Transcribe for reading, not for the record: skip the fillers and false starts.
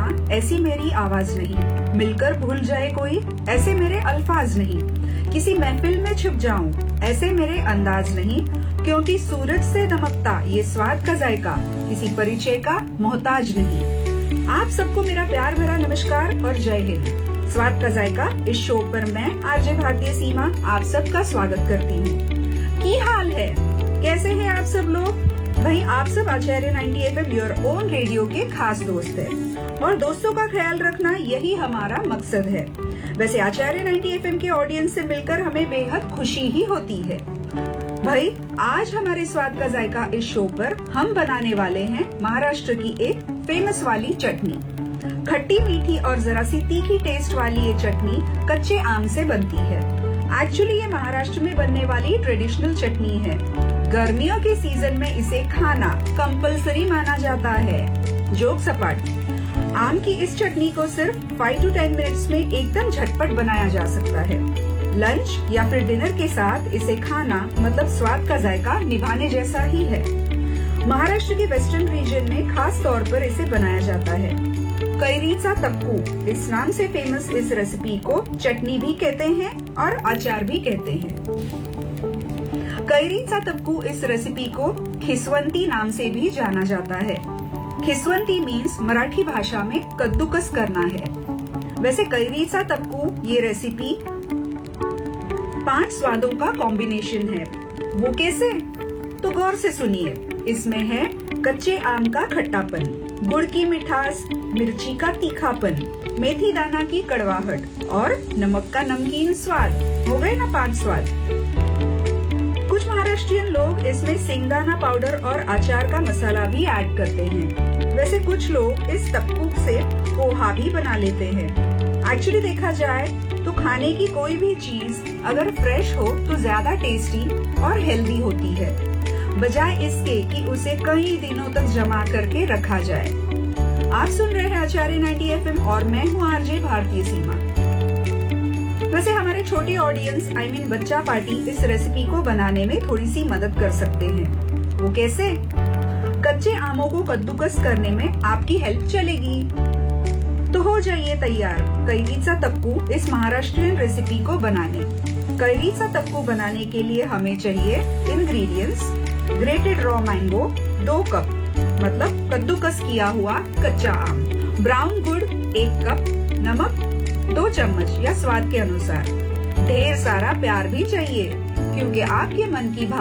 सीमा ऐसी मेरी आवाज नहीं, मिलकर भूल जाए कोई ऐसे मेरे अल्फाज नहीं, किसी महफिल में छुप जाऊं ऐसे मेरे अंदाज नहीं, क्योंकि सूरज से दमकता ये स्वाद का जायका किसी परिचय का मोहताज नहीं। आप सबको मेरा प्यार भरा नमस्कार और जय हिंद। स्वाद का जायका इस शो पर मैं आरजे भारतीय सीमा आप सबका स्वागत करती हूँ। की हाल है, कैसे हैं आप सब लोग? भाई आप सब आचार्य 90 FM योर ओन रेडियो के खास दोस्त हैं और दोस्तों का ख्याल रखना यही हमारा मकसद है। वैसे आचार्य 90 FM के ऑडियंस से मिलकर हमें बेहद खुशी ही होती है। भाई आज हमारे स्वाद का जायका इस शो पर हम बनाने वाले हैं महाराष्ट्र की एक फेमस वाली चटनी। खट्टी मीठी और जरा सी तीखी टेस्ट वाली ये चटनी कच्चे आम से बनती है। एक्चुअली ये महाराष्ट्र में बनने वाली ट्रेडिशनल चटनी है। गर्मियों के सीजन में इसे खाना कंपलसरी माना जाता है। जोक सपाट, आम की इस चटनी को सिर्फ 5 to 10 मिनट्स में एकदम झटपट बनाया जा सकता है। लंच या फिर डिनर के साथ इसे खाना मतलब स्वाद का जायका निभाने जैसा ही है। महाराष्ट्र के वेस्टर्न रीजन में खास तौर पर इसे बनाया जाता है। कैरीचा तक्कू इस नाम से फेमस इस रेसिपी को चटनी भी कहते हैं और अचार भी कहते हैं। कैरीचा तक्कू इस रेसिपी को खिसवंती नाम से भी जाना जाता है। खिसवंती मीन्स मराठी भाषा में कद्दूकस करना है। वैसे कैरीचा तक्कू ये रेसिपी 5 स्वादों का कॉम्बिनेशन है। वो कैसे? तो गौर से सुनिए। इसमें है कच्चे आम का खट्टापन, गुड़ की मिठास, मिर्ची का तीखापन, मेथी दाना की कड़वाहट और नमक का नमकीन स्वाद। हो गए ना 5 स्वाद। कुछ महाराष्ट्रियन लोग इसमें सिंगदाना पाउडर और अचार का मसाला भी ऐड करते हैं। वैसे कुछ लोग इस तक्कू से पोहा भी बना लेते हैं। एक्चुअली देखा जाए तो खाने की कोई भी चीज अगर फ्रेश हो तो ज्यादा टेस्टी और हेल्दी होती है, बजाय इसके कि उसे कई दिनों तक जमा करके रखा जाए। आप सुन रहे हैं आचार्य 90 FM और मैं हूँ आरजे भारतीय सीमा। वैसे हमारे छोटे ऑडियंस बच्चा पार्टी इस रेसिपी को बनाने में थोड़ी सी मदद कर सकते हैं। वो कैसे? कच्चे आमों को कद्दूकस करने में आपकी हेल्प चलेगी। तो हो जाइए तैयार कैरीचा तक्कू इस महाराष्ट्रियन रेसिपी को बनाने। कैरीचा तक्कू बनाने के लिए हमें चाहिए ingredients: grated raw mango 2 cup मतलब कद्दूकस किया हुआ कच्चा आम, ब्राउन गुड़ 1 कप, नमक 2 चम्मच या स्वाद के अनुसार। ढेर सारा प्यार भी चाहिए क्योंकि आपके मन की